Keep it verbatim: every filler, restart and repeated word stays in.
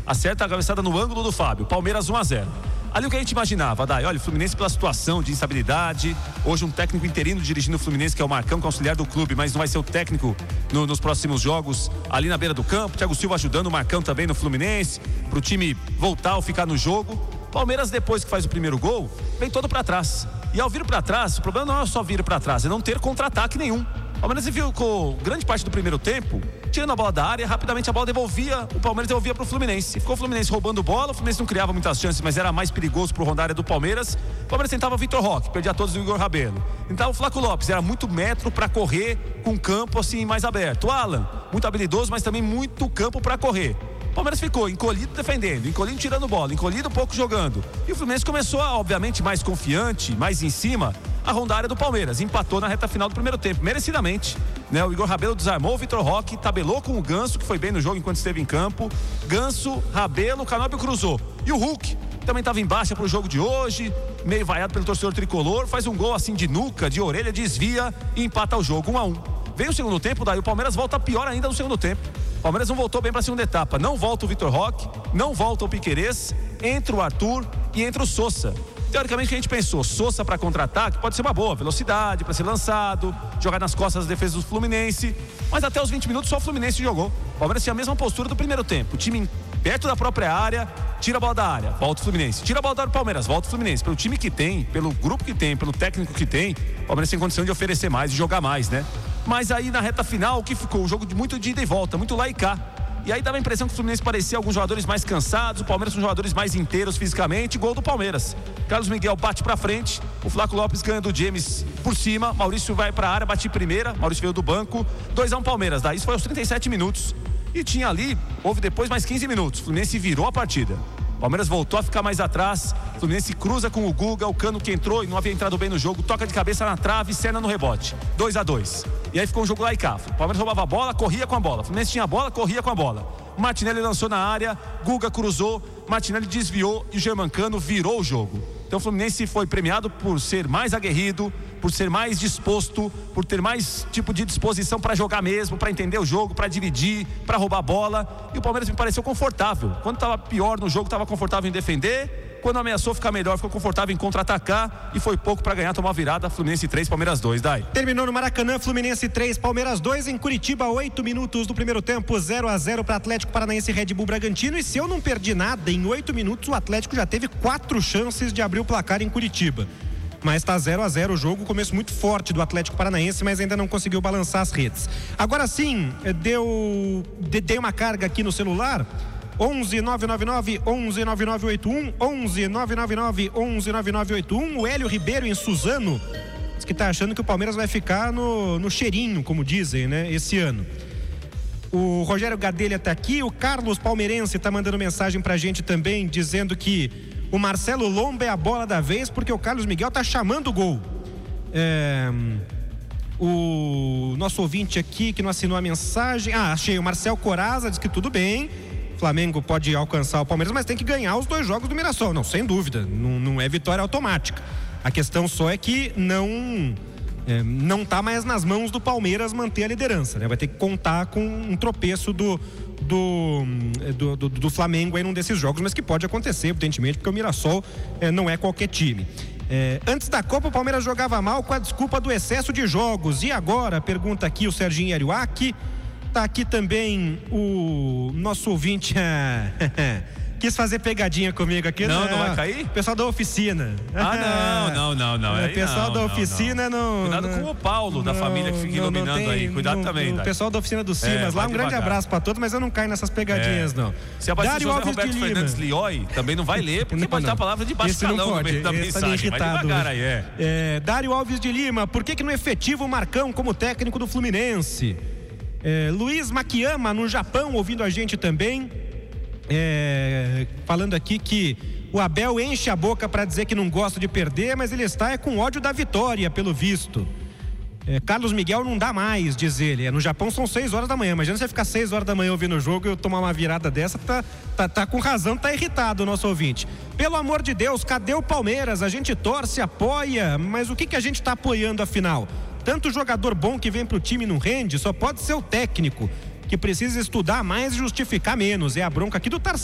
acerta a cabeçada no ângulo do Fábio. Palmeiras um a zero. Ali o que a gente imaginava, Dai, olha, o Fluminense pela situação de instabilidade, hoje um técnico interino dirigindo o Fluminense, que é o Marcão, que é auxiliar do clube, mas não vai ser o técnico no, nos próximos jogos ali na beira do campo. Thiago Silva ajudando o Marcão também no Fluminense, pro time voltar ou ficar no jogo. Palmeiras, depois que faz o primeiro gol, vem todo pra trás. E ao vir pra trás, o problema não é só vir pra trás, é não ter contra-ataque nenhum. O Palmeiras viu com grande parte do primeiro tempo, tirando a bola da área, rapidamente a bola devolvia, o Palmeiras devolvia pro Fluminense. Ficou o Fluminense roubando bola, o Fluminense não criava muitas chances, mas era mais perigoso pro rondar área do Palmeiras. O Palmeiras tentava o Vitor Roque, perdia todos do Igor Rabelo. Tentava o Flaco Lopes, era muito metro pra correr com o campo assim mais aberto. O Alan, muito habilidoso, mas também muito campo pra correr. O Palmeiras ficou encolhido defendendo, encolhido tirando bola, encolhido pouco jogando. E o Fluminense começou, a, obviamente, mais confiante, mais em cima, a rondar a área do Palmeiras. Empatou na reta final do primeiro tempo, merecidamente. Né? O Igor Rabelo desarmou o Vitor Roque, tabelou com o Ganso, que foi bem no jogo enquanto esteve em campo. Ganso, Rabelo, Canóbio cruzou. E o Hulk também estava em baixa pro jogo de hoje, meio vaiado pelo torcedor tricolor, faz um gol assim de nuca, de orelha, desvia e empata o jogo, um a um. Vem o segundo tempo, daí o Palmeiras volta pior ainda no segundo tempo. O Palmeiras não voltou bem para a segunda etapa. Não volta o Vitor Roque, não volta o Piquerez, entra o Arthur e entra o Sousa. Teoricamente, o que a gente pensou? Sousa para contra-ataque pode ser uma boa, velocidade para ser lançado, jogar nas costas das defesas do Fluminense. Mas até os vinte minutos só o Fluminense jogou. O Palmeiras tinha a mesma postura do primeiro tempo. O time perto da própria área, tira a bola da área, volta o Fluminense. Tira a bola da área do Palmeiras, volta o Fluminense. Pelo time que tem, pelo grupo que tem, pelo técnico que tem, o Palmeiras tem condição de oferecer mais e jogar mais, né? Mas aí na reta final, o que ficou? Um jogo de muito de ida e volta, muito lá e cá. E aí dava a impressão que o Fluminense parecia alguns jogadores mais cansados, o Palmeiras com jogadores mais inteiros fisicamente. Gol do Palmeiras. Carlos Miguel bate pra frente, o Flaco Lopes ganha do James por cima, Maurício vai pra área, bate primeira, Maurício veio do banco, dois a um Palmeiras. Daí isso foi aos trinta e sete minutos. E tinha ali, houve depois mais quinze minutos. O Fluminense virou a partida. O Palmeiras voltou a ficar mais atrás. O Fluminense cruza com o Guga, o Cano que entrou e não havia entrado bem no jogo, toca de cabeça na trave, Senna no rebote. dois a dois. E aí ficou um jogo lá e cá. O Palmeiras roubava a bola, corria com a bola. O Fluminense tinha a bola, corria com a bola. O Martinelli lançou na área, Guga cruzou, Martinelli desviou e o Germancano virou o jogo. Então o Fluminense foi premiado por ser mais aguerrido, por ser mais disposto, por ter mais tipo de disposição para jogar mesmo, para entender o jogo, para dividir, para roubar a bola. E o Palmeiras me pareceu confortável. Quando estava pior no jogo, estava confortável em defender. Quando ameaçou ficar melhor, ficou confortável em contra-atacar. E foi pouco para ganhar, tomar uma virada. Fluminense três, Palmeiras dois, Dai. Terminou no Maracanã, Fluminense três, Palmeiras dois. Em Curitiba, oito minutos do primeiro tempo, zero a zero para Atlético Paranaense e Red Bull Bragantino. E se eu não perdi nada, em oito minutos o Atlético já teve quatro chances de abrir o placar em Curitiba. Mas está zero a zero o jogo, começo muito forte do Atlético Paranaense, mas ainda não conseguiu balançar as redes. Agora sim, deu, dei uma carga aqui no celular. onze nove nove nove, onze nove nove oito um, onze nove nove nove, onze nove nove oito um. O Hélio Ribeiro em Suzano diz que está achando que o Palmeiras vai ficar no, no cheirinho, como dizem, né, esse ano. O Rogério Gadelha está aqui, o Carlos Palmeirense está mandando mensagem pra gente também, dizendo que o Marcelo Lomba é a bola da vez porque o Carlos Miguel tá chamando o gol. É, o nosso ouvinte aqui que não assinou a mensagem, ah, achei, o Marcel Coraza diz que tudo bem, Flamengo pode alcançar o Palmeiras, mas tem que ganhar os dois jogos do Mirassol. Não, sem dúvida, não, não é vitória automática. A questão só é que não é, não tá mais nas mãos do Palmeiras manter a liderança, né? Vai ter que contar com um tropeço do Do, do, do, do Flamengo aí num desses jogos, mas que pode acontecer, evidentemente, porque o Mirassol é, não é qualquer time. É, antes da Copa, o Palmeiras jogava mal com a desculpa do excesso de jogos. E agora? Pergunta aqui o Serginho Ariuaki. Tá aqui também o nosso ouvinte. Quis fazer pegadinha comigo aqui. Não, não, não vai cair? Pessoal da oficina. Ah, não, não, não, não. O pessoal não, da não, oficina não. não Cuidado não, com o Paulo, da não, família que fica não, iluminando não tem, aí. Cuidado não, também, O Dai. pessoal da oficina do Simas, É, lá um grande devagar. abraço pra todos, mas eu não caio nessas pegadinhas, É. não. Se aparecer Dário o Alves Roberto de Fernandes Lima. Lioi, também não vai ler, porque Não, pode não. dar a palavra de baixo Esse não calão no pode, meio da esse tá mensagem. Vai irritado devagar hoje. aí, é. É, Dário Alves de Lima, por que que não é efetivo o Marcão como técnico do Fluminense? É, Luiz Makiyama no Japão ouvindo a gente também, é, falando aqui que o Abel enche a boca para dizer que não gosta de perder, mas ele está é, com ódio da vitória, pelo visto. É, Carlos Miguel não dá mais, diz ele. É, no Japão são seis horas da manhã. Imagina você ficar seis horas da manhã ouvindo o jogo e eu tomar uma virada dessa, tá, tá, tá com razão, tá irritado o nosso ouvinte. Pelo amor de Deus, cadê o Palmeiras? A gente torce, apoia, mas o que que a gente tá apoiando afinal? Tanto jogador bom que vem pro time não rende, só pode ser o técnico, que precisa estudar mais e justificar menos. É a bronca aqui do Tarcísio.